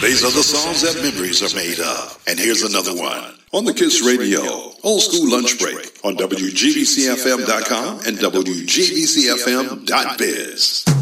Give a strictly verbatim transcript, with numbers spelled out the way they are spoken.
These are the songs that memories are made of. And here's another one. On the Kiss Radio, Old School Lunch Break on W G B C F M dot com and W G B C F M dot biz.